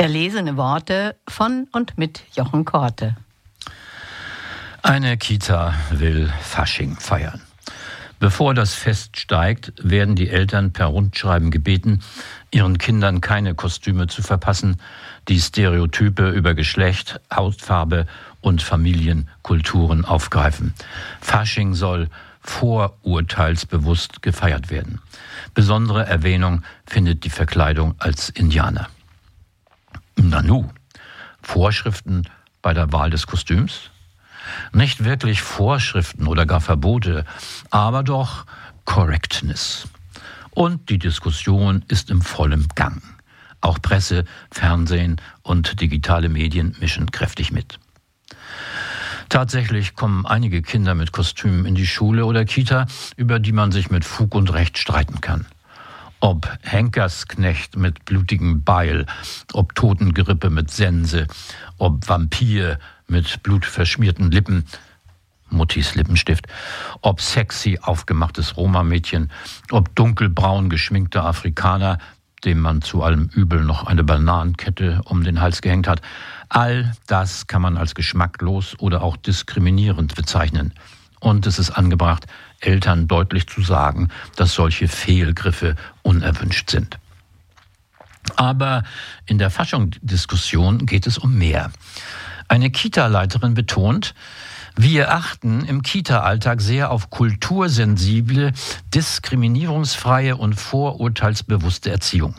Erlesene Worte von und mit Jochen Korte. Eine Kita will Fasching feiern. Bevor das Fest steigt, werden die Eltern per Rundschreiben gebeten, ihren Kindern keine Kostüme zu verpassen, die Stereotype über Geschlecht, Hautfarbe und Familienkulturen aufgreifen. Fasching soll vorurteilsbewusst gefeiert werden. Besondere Erwähnung findet die Verkleidung als Indianer. Nanu, Vorschriften bei der Wahl des Kostüms? Nicht wirklich Vorschriften oder gar Verbote, aber doch Correctness. Und die Diskussion ist im vollen Gang. Auch Presse, Fernsehen und digitale Medien mischen kräftig mit. Tatsächlich kommen einige Kinder mit Kostümen in die Schule oder Kita, über die man sich mit Fug und Recht streiten kann. Ob Henkersknecht mit blutigem Beil, ob Totengerippe mit Sense, ob Vampir mit blutverschmierten Lippen, Muttis Lippenstift, ob sexy aufgemachtes Roma-Mädchen, ob dunkelbraun geschminkter Afrikaner, dem man zu allem Übel noch eine Bananenkette um den Hals gehängt hat. All das kann man als geschmacklos oder auch diskriminierend bezeichnen. Und es ist angebracht, Eltern deutlich zu sagen, dass solche Fehlgriffe unerwünscht sind. Aber in der Fasching-Diskussion geht es um mehr. Eine Kita-Leiterin betont, wir achten im Kita-Alltag sehr auf kultursensible, diskriminierungsfreie und vorurteilsbewusste Erziehung.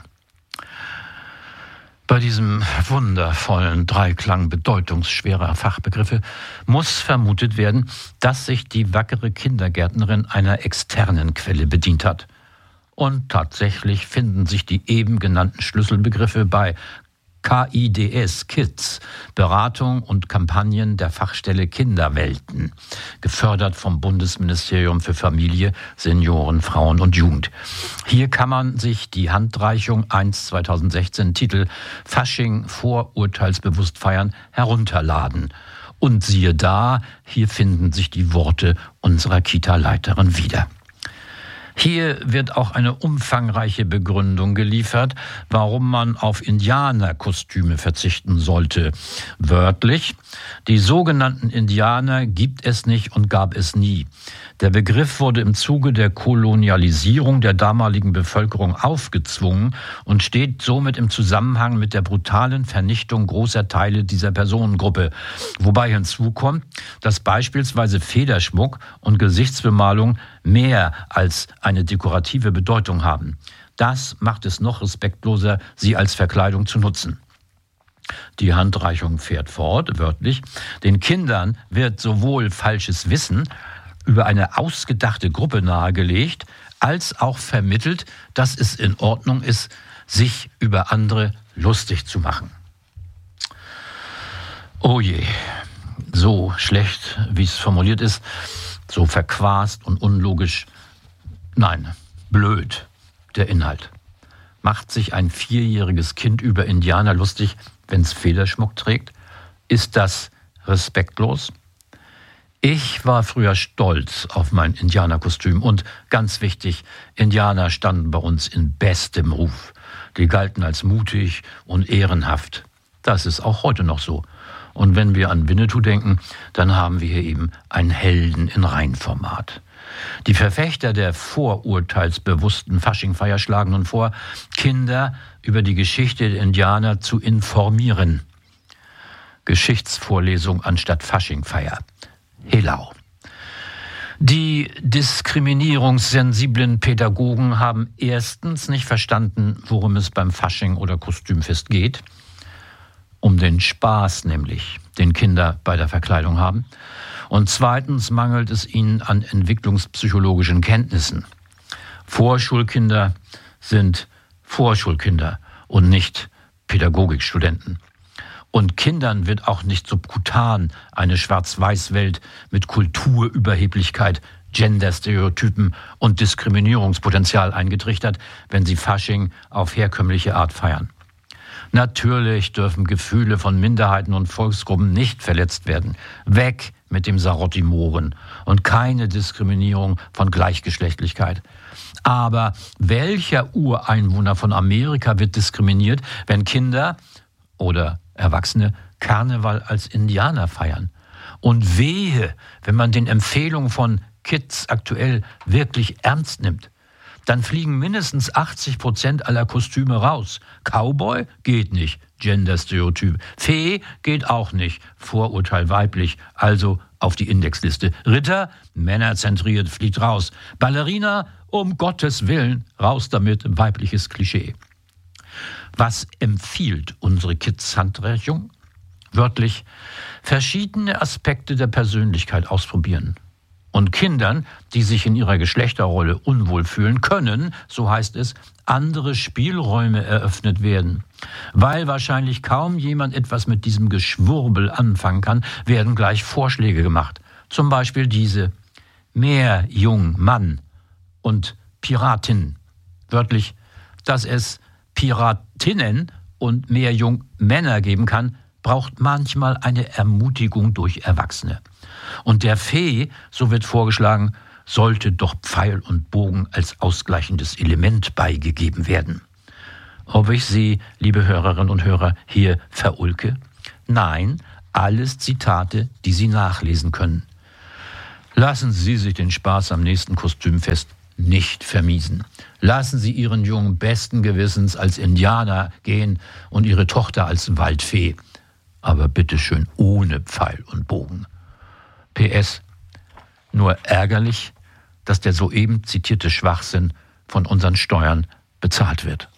Bei diesem wundervollen Dreiklang bedeutungsschwerer Fachbegriffe muss vermutet werden, dass sich die wackere Kindergärtnerin einer externen Quelle bedient hat. Und tatsächlich finden sich die eben genannten Schlüsselbegriffe bei KIDS, Kids, Beratung und Kampagnen der Fachstelle Kinderwelten, gefördert vom Bundesministerium für Familie, Senioren, Frauen und Jugend. Hier kann man sich die Handreichung 1/2016 Titel Fasching vorurteilsbewusst feiern herunterladen. Und siehe da, hier finden sich die Worte unserer Kita-Leiterin wieder. Hier wird auch eine umfangreiche Begründung geliefert, warum man auf Indianerkostüme verzichten sollte. Wörtlich: Die sogenannten Indianer gibt es nicht und gab es nie. Der Begriff wurde im Zuge der Kolonialisierung der damaligen Bevölkerung aufgezwungen und steht somit im Zusammenhang mit der brutalen Vernichtung großer Teile dieser Personengruppe. Wobei hinzukommt, dass beispielsweise Federschmuck und Gesichtsbemalung mehr als eine dekorative Bedeutung haben. Das macht es noch respektloser, sie als Verkleidung zu nutzen. Die Handreichung fährt fort, wörtlich: Den Kindern wird sowohl falsches Wissen über eine ausgedachte Gruppe nahegelegt, als auch vermittelt, dass es in Ordnung ist, sich über andere lustig zu machen. Oh je, so schlecht, wie es formuliert ist, so verquast und unlogisch, nein, blöd, der Inhalt. Macht sich ein 4-jähriges Kind über Indianer lustig, wenn es Federschmuck trägt? Ist das respektlos? Ich war früher stolz auf mein Indianerkostüm und, ganz wichtig, Indianer standen bei uns in bestem Ruf. Die galten als mutig und ehrenhaft. Das ist auch heute noch so. Und wenn wir an Winnetou denken, dann haben wir hier eben einen Helden in Reinformat. Die Verfechter der vorurteilsbewussten Faschingfeier schlagen nun vor, Kinder über die Geschichte der Indianer zu informieren. Geschichtsvorlesung anstatt Faschingfeier. Helau. Die diskriminierungssensiblen Pädagogen haben erstens nicht verstanden, worum es beim Fasching oder Kostümfest geht. Um den Spaß nämlich, den Kinder bei der Verkleidung haben. Und zweitens mangelt es ihnen an entwicklungspsychologischen Kenntnissen. Vorschulkinder sind Vorschulkinder und nicht Pädagogikstudenten. Und Kindern wird auch nicht subkutan eine Schwarz-Weiß-Welt mit Kulturüberheblichkeit, Genderstereotypen und Diskriminierungspotenzial eingetrichtert, wenn sie Fasching auf herkömmliche Art feiern. Natürlich dürfen Gefühle von Minderheiten und Volksgruppen nicht verletzt werden. Weg mit dem Sarotti-Mohren und keine Diskriminierung von Gleichgeschlechtlichkeit. Aber welcher Ureinwohner von Amerika wird diskriminiert, wenn Kinder, oder Erwachsene Karneval als Indianer feiern. Und wehe, wenn man den Empfehlungen von Kids aktuell wirklich ernst nimmt. Dann fliegen mindestens 80% aller Kostüme raus. Cowboy geht nicht, Genderstereotyp. Fee geht auch nicht, Vorurteil weiblich, also auf die Indexliste. Ritter, männerzentriert, fliegt raus. Ballerina, um Gottes Willen, raus damit, weibliches Klischee. Was empfiehlt unsere Kids-Handreichung? Wörtlich, verschiedene Aspekte der Persönlichkeit ausprobieren. Und Kindern, die sich in ihrer Geschlechterrolle unwohl fühlen, können, so heißt es, andere Spielräume eröffnet werden. Weil wahrscheinlich kaum jemand etwas mit diesem Geschwurbel anfangen kann, werden gleich Vorschläge gemacht. Zum Beispiel diese: mehr Jung-Mann und Piratin. Wörtlich, dass es Piratinnen und mehr Jungmänner geben kann, braucht manchmal eine Ermutigung durch Erwachsene. Und der Fee, so wird vorgeschlagen, sollte doch Pfeil und Bogen als ausgleichendes Element beigegeben werden. Ob ich Sie, liebe Hörerinnen und Hörer, hier verulke? Nein, alles Zitate, die Sie nachlesen können. Lassen Sie sich den Spaß am nächsten Kostümfest nicht vermiesen. Lassen Sie Ihren Jungen besten Gewissens als Indianer gehen und Ihre Tochter als Waldfee. Aber bitteschön ohne Pfeil und Bogen. PS, nur ärgerlich, dass der soeben zitierte Schwachsinn von unseren Steuern bezahlt wird.